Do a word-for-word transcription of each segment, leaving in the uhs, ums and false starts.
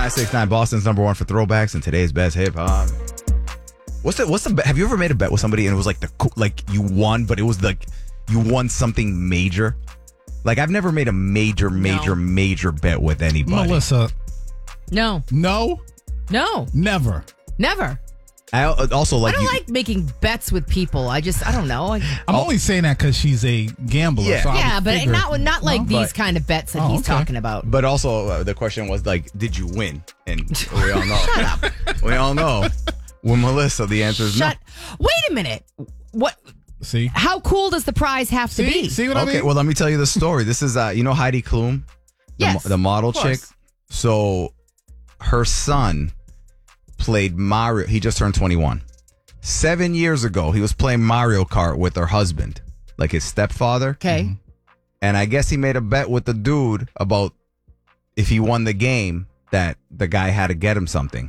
nine six nine, Boston's number one for throwbacks and today's best hip hop. What's the, what's the, have you ever made a bet with somebody and it was like the, like you won, but it was like you won something major? Like I've never made a major, major, no. major bet with anybody. Melissa. No. No? No. Never. Never. I also like I don't you, like making bets with people. I just, I don't know. I, I'm oh. only saying that because she's a gambler. Yeah, so yeah but figure, not not like no? these but, kind of bets that oh, he's okay. talking about. But also uh, the question was like, did you win? And we all know. Shut up. We all know. With Melissa, the answer is Shut. no. Wait a minute. What? See? How cool does the prize have See? to be? See what I Okay, mean? well, let me tell you the story. This is, uh, you know Heidi Klum? The, Yes, the model of chick? course. So her son played Mario. He just turned twenty-one. Seven years ago, he was playing Mario Kart with her husband, like his stepfather. Okay. Mm-hmm. And I guess he made a bet with the dude about if he won the game that the guy had to get him something.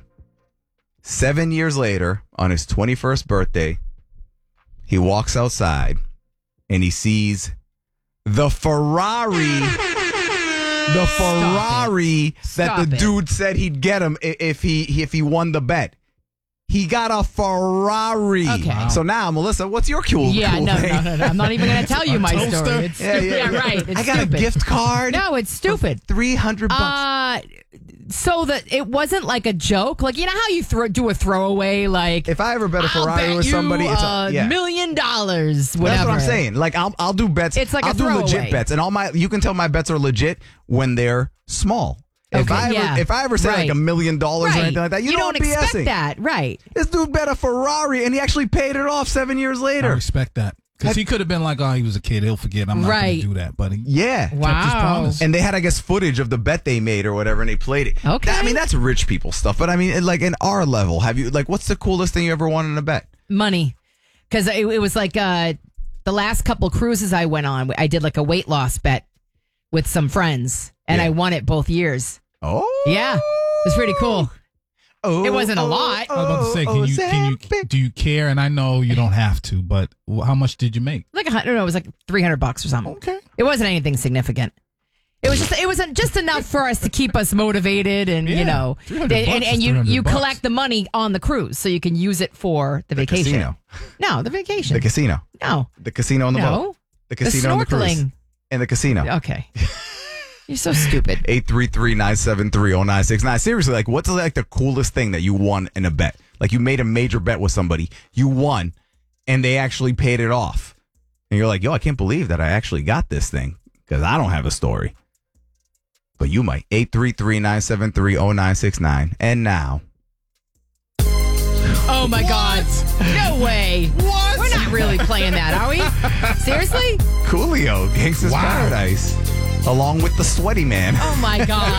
Seven years later, on his twenty-first birthday, he walks outside and he sees the Ferrari. The Ferrari Stop that the it. dude said he'd get him i- if he if he won the bet. He got a Ferrari. Okay. Wow. So now, Melissa, what's your cool, Yeah, cool no, thing? no, no, no. I'm not even going to tell you my toaster? story. It's Yeah, stupid. yeah, Yeah, right. It's I got stupid. a gift card. No, it's stupid. three hundred bucks. Uh, so that it wasn't like a joke. Like, you know how you throw, do a throwaway, like, If I ever bet a I'll Ferrari bet with you somebody, it's a a yeah. million dollars, whatever. That's what I'm saying. Like I'll I'll do bets. It's like a I'll do legit throwaway. bets, and all my you can tell my bets are legit when they're small. If Okay, I ever, yeah. if I ever say Right. like a million dollars or Right. anything like that, you, you know don't I'm expect BSing. that, right? This dude bet a Ferrari, and he actually paid it off seven years I later. respect that. Because he could have been like, oh, he was a kid. He'll forget. I'm not going Right. to do that. But he Yeah. kept his Wow. promise. And they had, I guess, footage of the bet they made or whatever, and they played it. Okay. That- I mean, that's rich people stuff. But I mean, like in our level, have you like what's the coolest thing you ever won in a bet? Money, because it, it was like uh, the last couple cruises I went on. I did like a weight loss bet with some friends, and Yeah. I won it both years. Oh, Yeah, it was pretty cool. Oh, It wasn't a oh, lot. I was about to say, oh, can you, can you, Ozempic. do you care? And I know you don't have to, but wh- how much did you make? Like a hundred, no, it was like three hundred bucks or something. Okay. It wasn't anything significant. It was just it wasn't just enough for us to keep us motivated, and Yeah, you know, three hundred and, bucks and, is and you three hundred you bucks. collect the money on the cruise, so you can use it for the, The vacation. casino. No, the vacation. The casino. no, The casino on the no, boat. The the casino on the cruise. snorkeling. And the casino. Okay, you're so stupid. eight three three, nine seven three, oh nine six nine. Seriously, like what's like the coolest thing that you won in a bet? Like you made a major bet with somebody, you won, and they actually paid it off. And you're like, yo, I can't believe that I actually got this thing because I don't have a story. But you might. eight three three, nine seven three, oh nine six nine. And now. Oh my God! No way! What? We're not really playing that, are we? Seriously? Coolio, Gangsta's Wow. Paradise. Along with the Sweaty Man. Oh my God!